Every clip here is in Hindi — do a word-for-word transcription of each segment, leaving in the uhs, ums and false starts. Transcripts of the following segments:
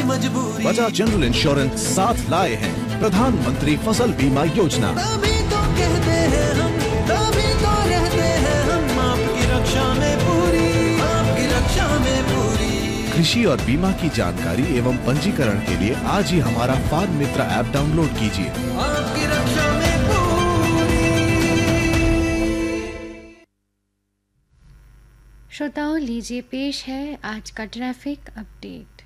मजबूरी। बजाज जनरल इंश्योरेंस साथ लाए हैं प्रधानमंत्री फसल बीमा योजना। तभी तो कहते हैं हम, तभी तो रहते हैं हम आपकी रक्षा में पूरी, आपकी रक्षा में पूरी। कृषि और बीमा की जानकारी एवं पंजीकरण के लिए आज ही हमारा फार्म मित्र ऐप डाउनलोड कीजिए। आपकी रक्षा में पूरी। श्रोताओं, लीजिए पेश है आज का ट्रैफिक अपडेट।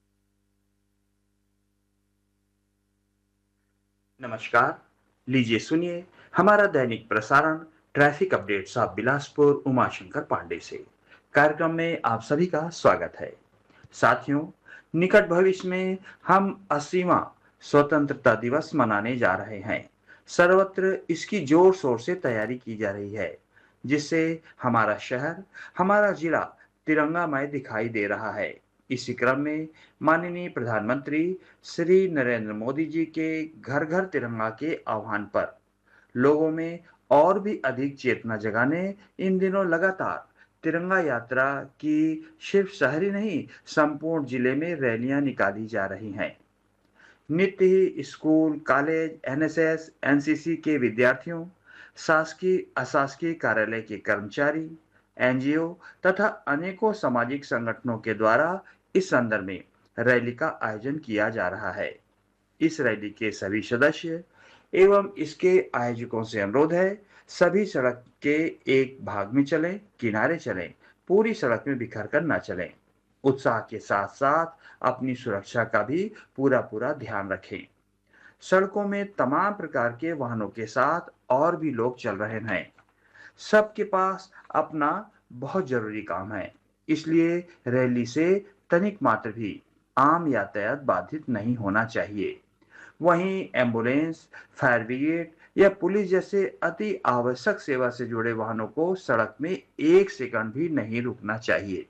नमस्कार, लीजिए सुनिए हमारा दैनिक प्रसारण ट्रैफिक अपडेट साहब बिलासपुर उमाशंकर पांडे से। कार्यक्रम में आप सभी का स्वागत है। साथियों, निकट भविष्य में हम अस्सीवां स्वतंत्रता दिवस मनाने जा रहे हैं। सर्वत्र इसकी जोर शोर से तैयारी की जा रही है, जिससे हमारा शहर, हमारा जिला तिरंगामय दिखाई दे रहा है। इसी क्रम में माननीय प्रधानमंत्री श्री नरेंद्र मोदी जी के घर घर तिरंगा के आह्वान पर लोगों में और भी अधिक चेतना जगाने इन दिनों लगातार तिरंगा यात्रा की सिर्फ शहरी नहीं, संपूर्ण जिले में रैलियां निकाली जा रही हैं। नित्य ही school, college, N S S, N C सी के विद्यार्थियों, शासकीय अशासकीय कार्यालय के कर्मचारी, एन जी ओ तथा अनेकों सामाजिक संगठनों के द्वारा इस संदर्भ में रैली का आयोजन किया जा रहा है। इस रैली के सभी सदस्य एवं इसके आयोजकों से अनुरोध है, सभी सड़क के एक भाग में चलें, किनारे चलें, पूरी सड़क में बिखर कर न चलें। उत्साह के साथ साथ अपनी सुरक्षा का भी पूरा पूरा ध्यान रखें। सड़कों में तमाम प्रकार के वाहनों के साथ और भी लोग चल रहे हैं। सबके पास अपना बहुत जरूरी काम है, इसलिए रैली से तनिक मात्र भी आम यातायात बाधित नहीं होना चाहिए। वहीं एम्बुलेंस, फायर ब्रिगेड या पुलिस जैसे अति आवश्यक सेवा से जुड़े वाहनों को सड़क में एक सेकंड भी नहीं रुकना चाहिए।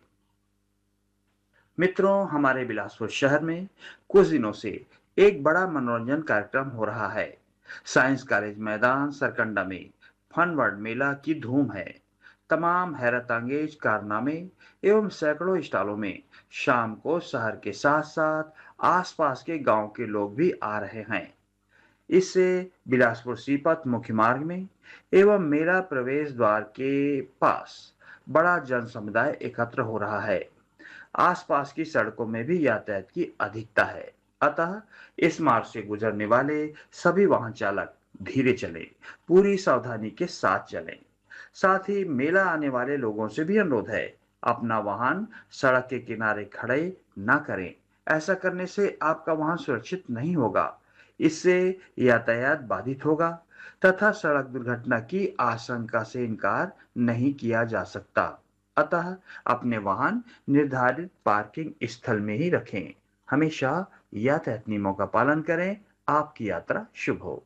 मित्रों, हमारे बिलासपुर शहर में कुछ दिनों से एक बड़ा मनोरंजन कार्यक्रम हो रहा है। साइंस कॉलेज मैदान सरकंडा में फन वर्ल्ड मेला की धूम है। तमाम हैरत अंगेज कारनामे एवं सैकड़ों स्टॉलों में शाम को शहर के साथ साथ आसपास के गांव के लोग भी आ रहे हैं। इससे बिलासपुर सीपत मुख्य मार्ग में एवं मेला प्रवेश द्वार के पास बड़ा जन समुदाय एकत्र हो रहा है। आसपास की सड़कों में भी यातायात की अधिकता है, अतः इस मार्ग से गुजरने वाले सभी वाहन चालक धीरे चलें, पूरी सावधानी के साथ चलें। साथ ही मेला आने वाले लोगों से भी अनुरोध है, अपना वाहन सड़क के किनारे खड़े ना करें। ऐसा करने से आपका वाहन सुरक्षित नहीं होगा, इससे यातायात बाधित होगा तथा सड़क दुर्घटना की आशंका से इनकार नहीं किया जा सकता। अतः अपने वाहन निर्धारित पार्किंग स्थल में ही रखें। हमेशा यातायात नियमों का पालन करें। आपकी यात्रा शुभ हो।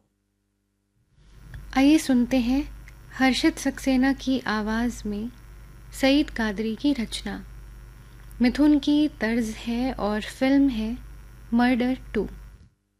आइए सुनते हैं हर्षित सक्सेना की आवाज़ में सईद कादरी की रचना। मिथुन की तर्ज है और फिल्म है मर्डर टू।